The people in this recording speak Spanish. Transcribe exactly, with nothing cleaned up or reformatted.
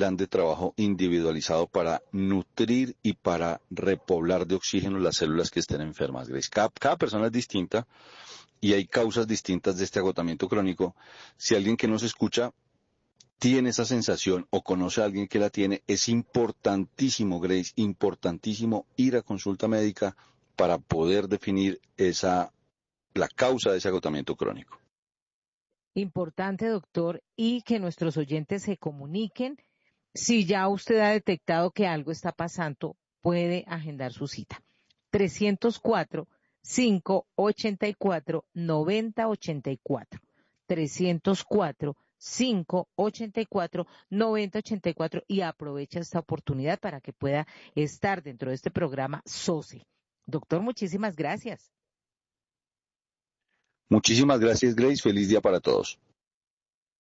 plan de trabajo individualizado para nutrir y para repoblar de oxígeno las células que estén enfermas, Grace. Cada, cada persona es distinta y hay causas distintas de este agotamiento crónico. Si alguien que nos escucha tiene esa sensación o conoce a alguien que la tiene, es importantísimo, Grace, importantísimo ir a consulta médica para poder definir esa, la causa de ese agotamiento crónico. Importante, doctor, y que nuestros oyentes se comuniquen. Si ya usted ha detectado que algo está pasando, puede agendar su cita. trescientos cuatro, cinco ochenta y cuatro, noventa ochenta y cuatro. trescientos cuatro, cinco ochenta y cuatro, noventa ochenta y cuatro y aprovecha esta oportunidad para que pueda estar dentro de este programa SOCE. Doctor, muchísimas gracias. Muchísimas gracias, Grace. Feliz día para todos.